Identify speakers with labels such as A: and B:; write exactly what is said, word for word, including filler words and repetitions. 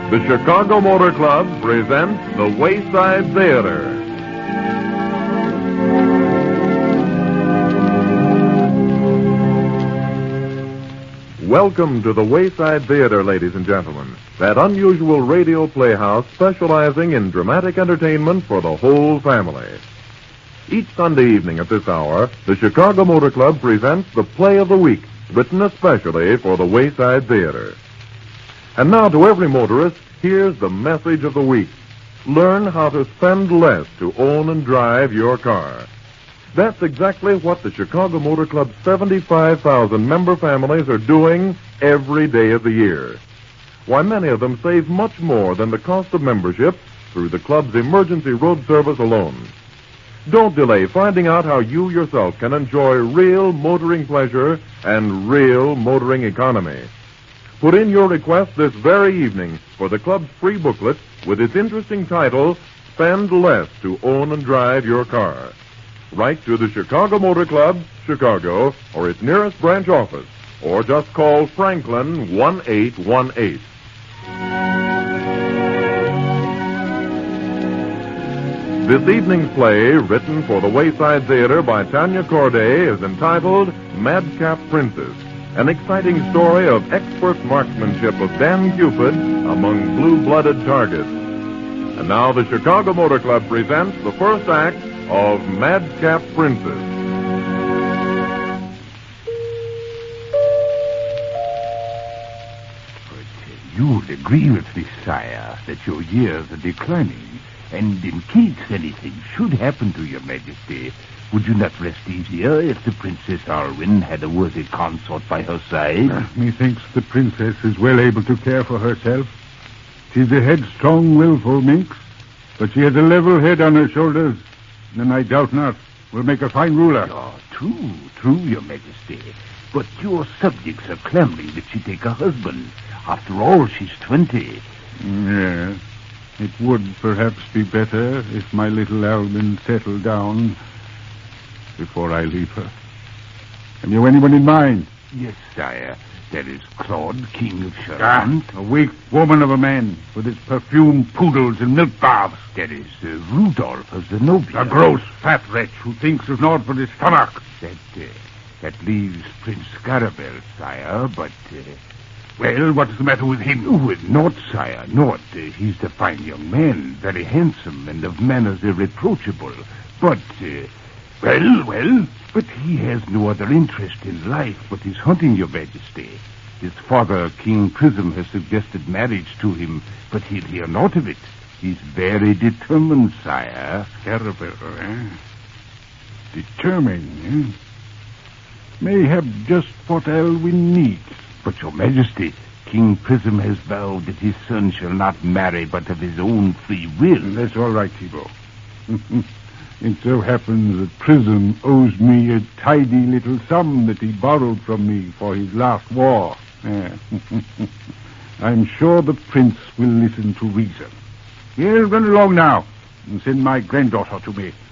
A: The Chicago Motor Club presents the Wayside Theater. Welcome to the Wayside Theater, ladies and gentlemen. That unusual radio playhouse specializing in dramatic entertainment for the whole family. Each Sunday evening at this hour, the Chicago Motor Club presents the Play of the Week, written especially for the Wayside Theater. And now to every motorist, here's the message of the week. Learn how to spend less to own and drive your car. That's exactly what the Chicago Motor Club's seventy-five thousand member families are doing every day of the year. Why, many of them save much more than the cost of membership through the club's emergency road service alone. Don't delay finding out how you yourself can enjoy real motoring pleasure and real motoring economy. Put in your request this very evening for the club's free booklet with its interesting title, Spend Less to Own and Drive Your Car. Write to the Chicago Motor Club, Chicago, or its nearest branch office, or just call Franklin one eight one eight. This evening's play, written for the Wayside Theater by Tanya Corday, is entitled Madcap Princess, an exciting story of expert marksmanship of Dan Cupid among blue-blooded targets. And now the Chicago Motor Club presents the first act of Madcap Princess.
B: But you'll agree with me, sire, that your years are declining, and in case anything should happen to your majesty, would you not rest easier if the Princess Arwen had a worthy consort by her side?
C: Uh, methinks the princess is well able to care for herself. She's a headstrong, willful minx, but she has a level head on her shoulders, and I doubt not will make a fine ruler.
B: Oh, true, true, your majesty. But your subjects are clamoring that she take a husband. After all, she's twenty.
C: Yes, it would perhaps be better if my little Albin settled down before I leave her. Have you anyone in mind?
B: Yes, sire. There is Claude, king of
C: Ah,
B: Charente.
C: a weak woman of a man with his perfumed poodles and milk baths.
B: There is uh, Rudolph of Zenobia.
C: A gross fat wretch who thinks of naught but his stomach.
B: That, uh, that leaves Prince Scarabel, sire, but... Uh,
C: Well, what's the matter with him?
B: Oh, naught, sire, naught. Uh, he's a fine young man, very handsome, and of manners irreproachable. But, uh,
C: Well, well,
B: but he has no other interest in life but his hunting, your majesty. His father, King Prism, has suggested marriage to him, but he'll hear naught of it. He's very determined, sire.
C: Terrible, eh? Determined, eh? Mayhap just what Elwyn needs.
B: But, your majesty, King Prism has vowed that his son shall not marry but of his own free will.
C: That's all right, Thibault. It so happens that Prism owes me a tidy little sum that he borrowed from me for his last war. Yeah. I'm sure the prince will listen to reason. He'll run along now and send my granddaughter to me.